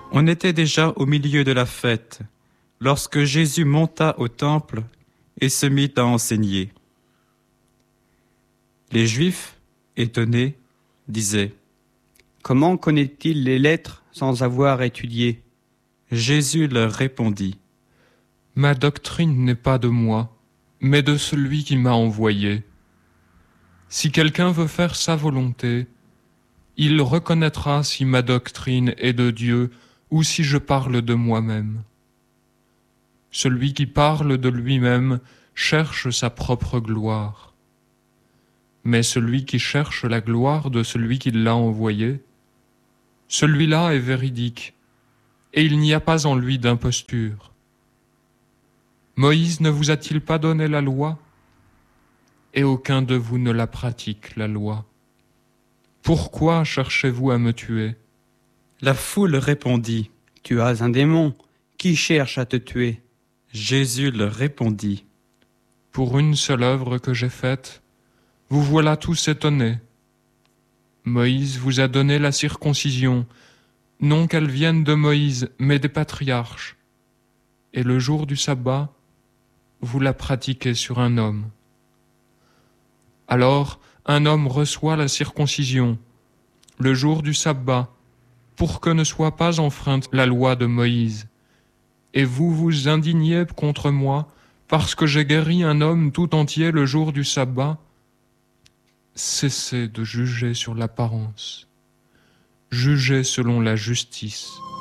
On était déjà au milieu de la fête, lorsque Jésus monta au temple et se mit à enseigner. Les Juifs, étonnés, disaient : « Comment connaît-il les lettres sans avoir étudié ?» Jésus leur répondit : Ma doctrine n'est pas de moi, mais de celui qui m'a envoyé. Si quelqu'un veut faire sa volonté, il reconnaîtra si ma doctrine est de Dieu ou si je parle de moi-même. Celui qui parle de lui-même cherche sa propre gloire. Mais celui qui cherche la gloire de celui qui l'a envoyé, celui-là est véridique, et il n'y a pas en lui d'imposture. Moïse ne vous a-t-il pas donné la loi ? Et aucun de vous ne la pratique, la loi. Pourquoi cherchez-vous à me tuer ? La foule répondit : Tu as un démon, qui cherche à te tuer ? Jésus leur répondit : Pour une seule œuvre que j'ai faite, vous voilà tous étonnés. Moïse vous a donné la circoncision, non qu'elle vienne de Moïse, mais des patriarches. Et le jour du sabbat, vous la pratiquez sur un homme. Alors, un homme reçoit la circoncision, le jour du sabbat, pour que ne soit pas enfreinte la loi de Moïse. Et vous vous indignez contre moi, parce que j'ai guéri un homme tout entier le jour du sabbat. Cessez de juger sur l'apparence. Jugez selon la justice.